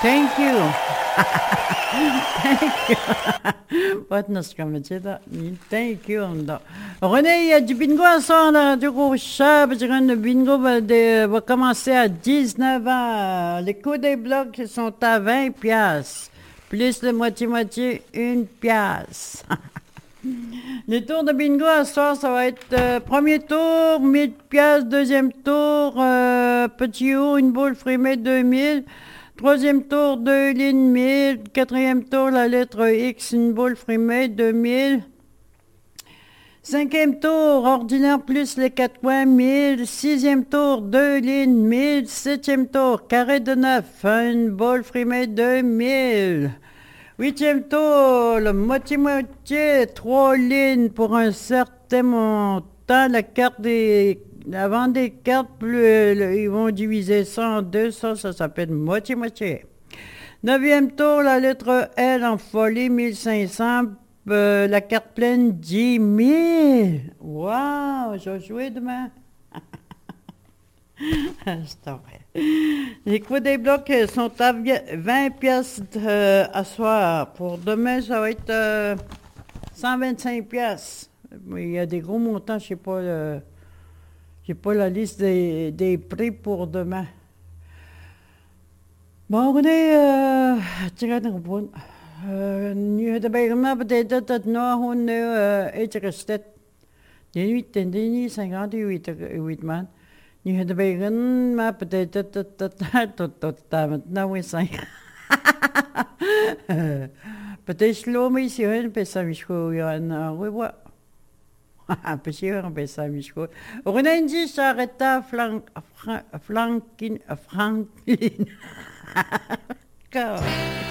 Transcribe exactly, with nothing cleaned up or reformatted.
Thank you. Thank you. What nos comme tu da. Thank you. René, il y a du bingo à soir à la radio Gaucha. Le bingo va, de, va commencer à dix-neuf ans. Les coups des blocs sont à vingt piastres. Plus le moitié-moitié, une piastre. Les tours de bingo à ce soir, ça va être euh, premier tour, mille piastres, deuxième tour, euh, petit haut, une boule frimée, deux mille, troisième tour, deux lignes, mille, quatrième tour, la lettre X, une boule frimée, deux mille, cinquième tour, ordinaire plus les quatre coins, mille, sixième tour, deux lignes, mille, septième tour, carré de neuf, une boule frimée, deux mille. Huitième tour, le moitié-moitié, trois lignes pour un certain montant. La carte des... Avant des cartes, plus, le, ils vont diviser ça en deux. Ça, ça s'appelle moitié-moitié. Neuvième tour, la lettre L en folie, mille cinq cents. Euh, la carte pleine, dix mille. Wow, je vais jouer demain. C'est vrai. Les coups des blocs sont à vingt piastres euh, à soir. Pour demain, ça va être euh, cent vingt-cinq piastres. Il y a des gros montants, je sais pas, euh, j'ai pas la liste des, des prix pour demain. Bon, on est, euh, tira ng bun. Nu de bijna betekent dat nog een etere stad. Die niet ten die niet zijn gaan die weet man. Nu het begin maar betekent dat dat dat tot tot dat nou is zijn. Betekent loom is je hun best aan school ja en we wat. Betekent een best aan school. Orenji s'arrêta flank flankin Franklin. Go.